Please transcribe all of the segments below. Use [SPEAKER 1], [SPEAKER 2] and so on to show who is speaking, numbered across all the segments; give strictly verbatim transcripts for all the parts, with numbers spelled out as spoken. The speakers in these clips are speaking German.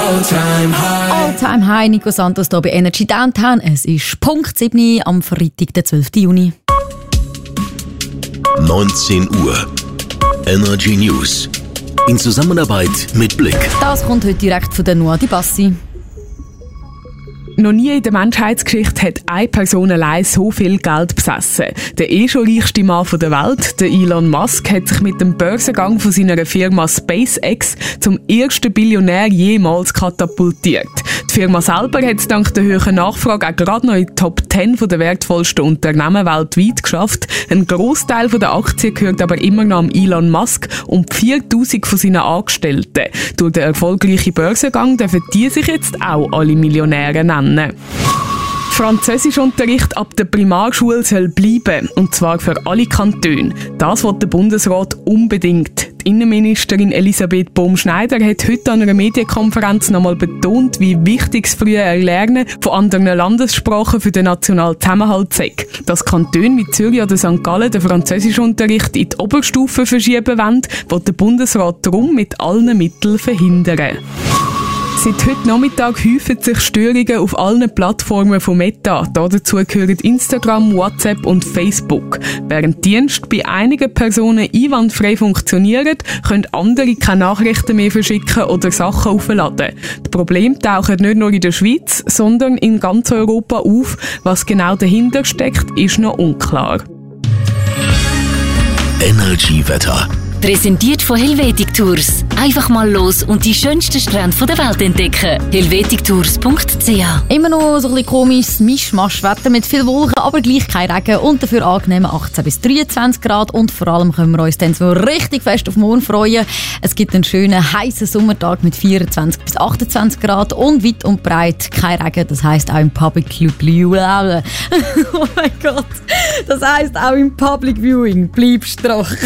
[SPEAKER 1] All Time High.
[SPEAKER 2] All Time High, Nico Santos hier bei Energy Downtown. Es ist Punkt sieben am Freitag, den zwölften Juni.
[SPEAKER 3] neunzehn Uhr. Energy News. In Zusammenarbeit mit Blick.
[SPEAKER 2] Das kommt heute direkt von der Noah Di Bassi.
[SPEAKER 4] Noch nie in der Menschheitsgeschichte hat eine Person allein so viel Geld besessen. Der eh schon reichste Mann der Welt, der Elon Musk, hat sich mit dem Börsengang von seiner Firma SpaceX zum ersten Billionär jemals katapultiert. Die Firma selber hat es dank der hohen Nachfrage auch gerade noch in die Top zehn der wertvollsten Unternehmen weltweit geschafft. Ein Grossteil der Aktien gehört aber immer noch am Elon Musk und viertausend von seinen Angestellten. Durch den erfolgreichen Börsengang dürfen die sich jetzt auch alle Millionäre nennen. Französischunterricht ab der Primarschule soll bleiben, und zwar für alle Kantone. Das will der Bundesrat unbedingt. Die Innenministerin Elisabeth Bohm-Schneider hat heute an einer Medienkonferenz nochmal betont, wie wichtig das frühe Erlernen von anderen Landessprachen für den nationalen Zusammenhalt sei. Dass Kantone wie Zürich oder Sankt Gallen den Französischunterricht in die Oberstufe verschieben wollen, will der Bundesrat darum mit allen Mitteln verhindern. Seit heute Nachmittag häufen sich Störungen auf allen Plattformen von Meta. Dazu gehören Instagram, WhatsApp und Facebook. Während Dienste bei einigen Personen einwandfrei funktionieren, können andere keine Nachrichten mehr verschicken oder Sachen aufladen. Die Probleme tauchen nicht nur in der Schweiz, sondern in ganz Europa auf. Was genau dahinter steckt, ist noch unklar.
[SPEAKER 3] Energy-Wetter.
[SPEAKER 5] Präsentiert von Helvetic Tours. Einfach mal los und die schönsten Strände der Welt entdecken. helvetic tours punkt c h.
[SPEAKER 2] Immer noch so ein bisschen komisches Mischmaschwetter mit viel Wolken, aber gleich kein Regen und dafür angenehme achtzehn bis dreiundzwanzig Grad. Und vor allem können wir uns dann so richtig fest auf morgen freuen. Es gibt einen schönen, heißen Sommertag mit vierundzwanzig bis achtundzwanzig Grad und weit und breit kein Regen. Das heisst auch im Public Viewing. Oh mein Gott. Das heisst auch im Public Viewing. Bleibst trocken.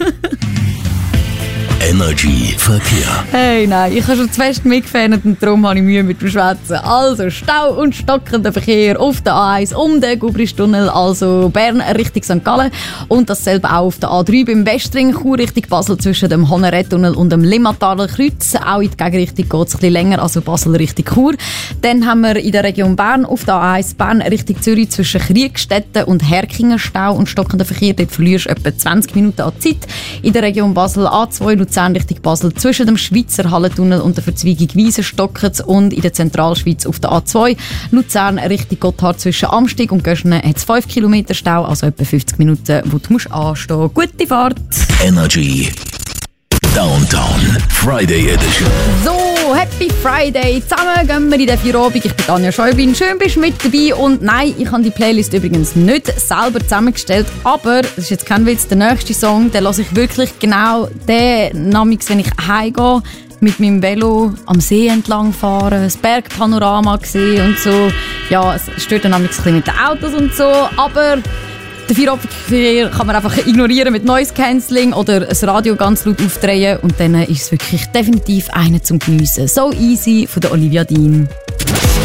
[SPEAKER 3] Energy Verkehr.
[SPEAKER 2] Hey, nein, ich habe schon zu fest mitgefährt und darum habe ich Mühe mit dem Schwätzen. Also, Stau und stockender Verkehr auf der A eins um den Gubristunnel, also Bern Richtung Sankt Gallen. Und dasselbe auch auf der A drei beim Westring, Chur Richtung Basel zwischen dem Honnerettunnel und dem Limmataler Kreuz. Auch in die Gegenrichtung geht es ein bisschen länger, also Basel Richtung Chur. Dann haben wir in der Region Bern auf der A eins Bern Richtung Zürich zwischen Kriegstetten und Herkingen Stau und stockender Verkehr. Dort verlierst du etwa zwanzig Minuten an Zeit. In der Region Basel A zwei Luzern Richtung Basel zwischen dem Schweizer Hallentunnel und der Verzweigung Wiesenstockens und in der Zentralschweiz auf der A zwei Luzern Richtung Gotthard zwischen Amstig und Göschnen hat es fünf Kilometer Stau, also etwa fünfzig Minuten, wo du musst anstehen. Gute Fahrt!
[SPEAKER 3] Energy Downtown Friday Edition.
[SPEAKER 2] So, Happy Friday! Zusammen gehen wir in den Feierabend. Ich bin Anja Schäublin. Schön bist du mit dabei. Und nein, ich habe die Playlist übrigens nicht selber zusammengestellt. Aber, das ist jetzt kein Witz, der nächste Song, den lasse ich wirklich genau den, namens, wenn ich heimgehe, mit meinem Velo am See entlang fahren, das Bergpanorama sehen und so. Ja, es stört dann ein bisschen mit den Autos und so, aber den Feierabendverkehr kann man einfach ignorieren mit Noise Cancelling oder das Radio ganz laut aufdrehen und dann ist es wirklich definitiv einer zum Geniessen. So easy von der Olivia Dean.